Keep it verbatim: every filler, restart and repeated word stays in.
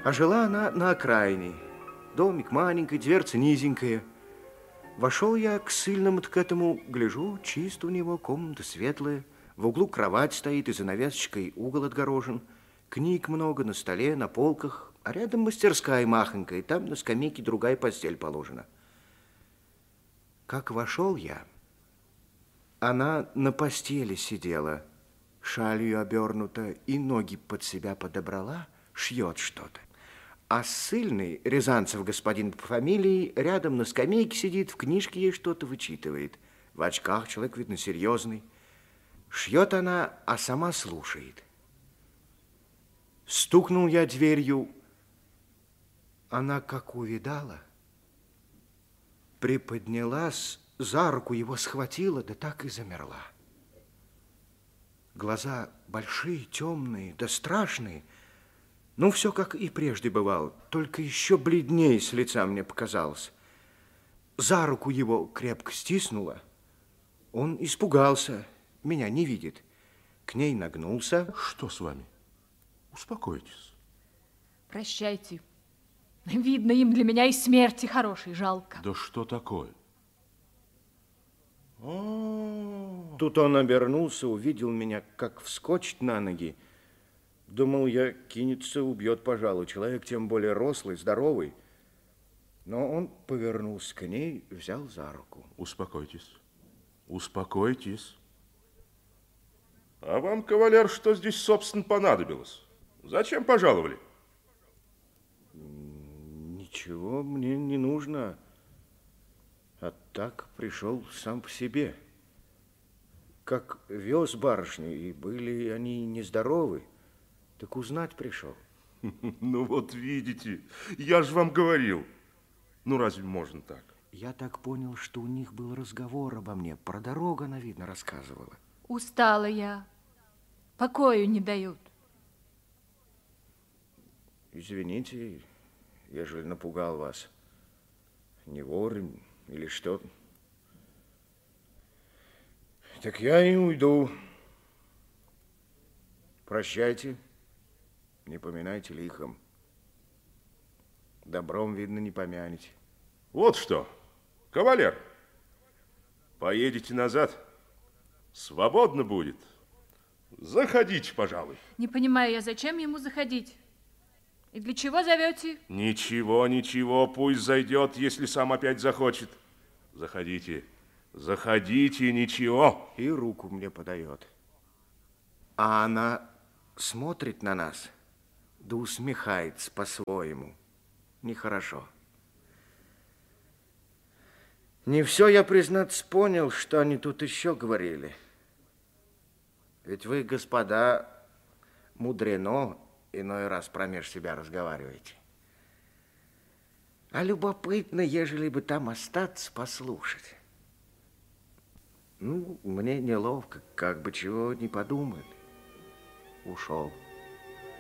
А жила она на окраине. Домик маленький, дверца низенькая. Вошел я к ссыльному-то к этому, гляжу, чисто у него, комната светлая. В углу кровать стоит, и занавесочкой угол отгорожен. Книг много на столе, на полках, а рядом мастерская махонькая, там на скамейке другая постель положена. Как вошел я, она на постели сидела, шалью обернута, и ноги под себя подобрала, шьет что-то. А ссыльный, Рязанцев господин по фамилии, рядом на скамейке сидит, в книжке ей что-то вычитывает. В очках человек, видно, серьезный. Шьет она, а сама слушает. Стукнул я дверью. Она как увидала, приподнялась, за руку его схватила, да так и замерла. Глаза большие, темные, да страшные. Ну, все как и прежде бывало, только еще бледнее с лица мне показалось. За руку его крепко стиснула. Он испугался, меня не видит. К ней нагнулся. Что с вами? Успокойтесь. Прощайте. Видно, им для меня и смерти хорошей жалко. Да что такое? О, тут он обернулся, увидел меня, как вскочит на ноги. Думал я, кинется, убьет, пожалуй. Человек тем более рослый, здоровый. Но он повернулся к ней, взял за руку. Успокойтесь. Успокойтесь. А вам, кавалер, что здесь, собственно, понадобилось? Зачем пожаловали? Ничего мне не нужно. А так пришел сам по себе. Как вез барышню, и были они нездоровы, так узнать пришел. Ну вот видите, я же вам говорил. Ну разве можно так? Я так понял, что у них был разговор обо мне. Про дорогу она, видно, рассказывала. Устала я. Покою не дают. Извините, ежели напугал вас. Не вор или что. Так я и уйду. Прощайте. Не поминайте лихом. Добром, видно, не помянете. Вот что, кавалер, поедете назад, свободно будет. Заходите, пожалуй. Не понимаю я, зачем ему заходить? И для чего зовете? Ничего, ничего, пусть зайдет, если сам опять захочет. Заходите, заходите, ничего. И руку мне подает. А она смотрит на нас, да усмехается по-своему. Нехорошо. Не все я, признаться, понял, что они тут еще говорили. Ведь вы, господа, мудрено иной раз промеж себя разговариваете. А любопытно, ежели бы там остаться, послушать. Ну, мне неловко, как бы чего не подумали. Ушел.